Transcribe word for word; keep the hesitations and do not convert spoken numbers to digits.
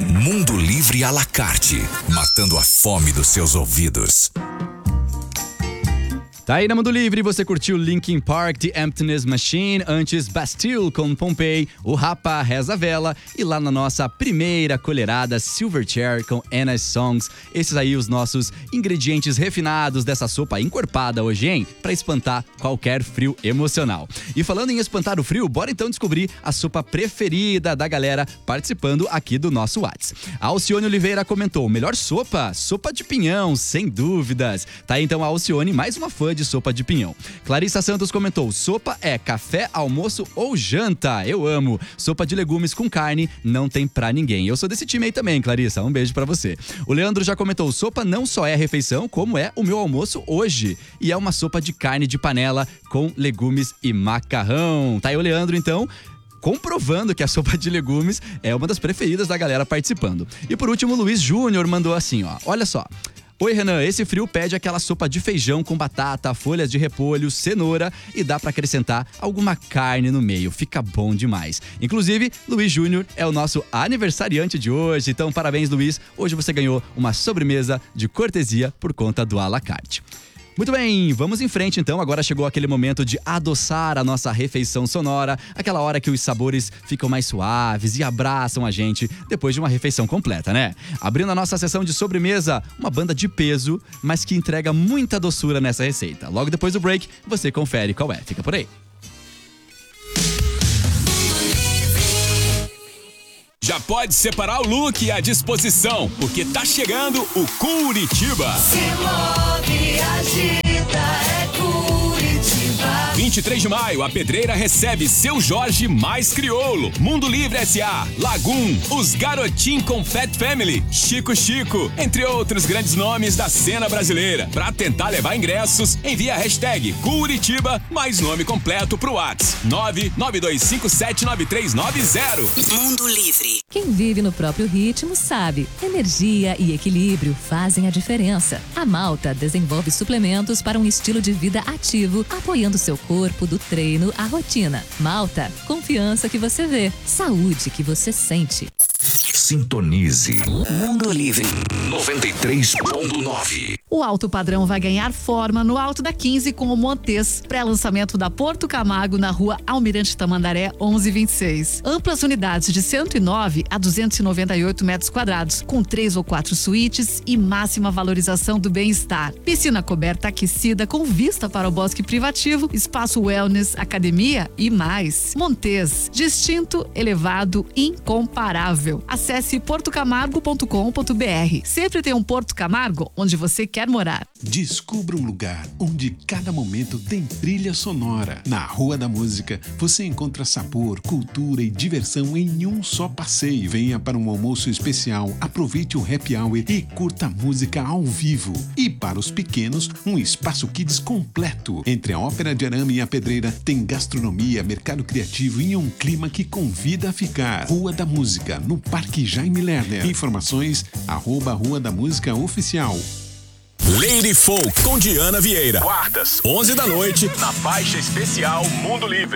Mundo Livre à la carte, matando a fome dos seus ouvidos. Tá aí na Mundo Livre, você curtiu Linkin Park, The Emptiness Machine, antes Bastille com Pompeii, o Rapa, Reza a Vela e lá na nossa primeira colherada Silverchair com Anna's Songs. Esses aí os nossos ingredientes refinados dessa sopa encorpada hoje, hein? Pra espantar qualquer frio emocional. E falando em espantar o frio, bora então descobrir a sopa preferida da galera participando aqui do nosso Whats. A Alcione Oliveira comentou, melhor sopa, sopa de pinhão, sem dúvidas. Tá aí então a Alcione, mais uma fã de sopa de pinhão. Clarissa Santos comentou, sopa é café, almoço ou janta. Eu amo. Sopa de legumes com carne não tem pra ninguém. Eu sou desse time aí também, Clarissa. Um beijo pra você. O Leandro já comentou, sopa não só é refeição, como é o meu almoço hoje. E é uma sopa de carne de panela com legumes e macarrão. Tá aí o Leandro, então, comprovando que a sopa de legumes é uma das preferidas da galera participando. E por último, o Luiz Júnior mandou assim, ó. Olha só. Oi, Renan, esse frio pede aquela sopa de feijão com batata, folhas de repolho, cenoura e dá pra acrescentar alguma carne no meio. Fica bom demais. Inclusive, Luiz Júnior é o nosso aniversariante de hoje. Então, parabéns, Luiz. Hoje você ganhou uma sobremesa de cortesia por conta do à la carte. Muito bem, vamos em frente então. Agora chegou aquele momento de adoçar a nossa refeição sonora, aquela hora que os sabores ficam mais suaves e abraçam a gente depois de uma refeição completa, né? Abrindo a nossa sessão de sobremesa, uma banda de peso, mas que entrega muita doçura nessa receita. Logo depois do break, você confere qual é. Fica por aí. Já pode separar o look à disposição, porque tá chegando o Curitiba. Se move, agita, é Curitiba. vinte e três de maio, a Pedreira recebe Seu Jorge mais Crioulo, Mundo Livre S A, Lagoon, Os Garotim com Fat Family, Chico Chico, entre outros grandes nomes da cena brasileira. Pra tentar levar ingressos, envia a hashtag Curitiba mais nome completo pro WhatsApp nove nove dois cinco sete nove três nove zero. Mundo Livre. Quem vive no próprio ritmo sabe, energia e equilíbrio fazem a diferença. A Malta desenvolve suplementos para um estilo de vida ativo, apoiando seu corpo do treino à rotina. Malta, confiança que você vê, saúde que você sente. Sintonize Mundo Livre. noventa e três ponto nove. O alto padrão vai ganhar forma no Alto da quinze com o Montes. Pré-lançamento da Porto Camargo na rua Almirante Tamandaré onze vinte e seis. Amplas unidades de cento e nove a duzentos e noventa e oito metros quadrados, com três ou quatro suítes e máxima valorização do bem-estar. Piscina coberta aquecida com vista para o bosque privativo, espaço wellness, academia e mais. Montes, distinto, elevado, incomparável. Acesse porto camargo ponto com ponto br. Sempre tem um Porto Camargo onde você quer morar. Descubra um lugar onde cada momento tem trilha sonora. Na Rua da Música, você encontra sabor, cultura e diversão em um só passeio. Venha para um almoço especial, aproveite o happy hour e curta música ao vivo. E para os pequenos, um espaço kids completo. Entre a Ópera de Arame e a Pedreira, tem gastronomia, mercado criativo e um clima que convida a ficar. Rua da Música, no Parque Jaime Lerner. Informações, arroba Rua da Música Oficial. Lady Folk com Diana Vieira. Quartas, onze da noite, na faixa especial Mundo Livre.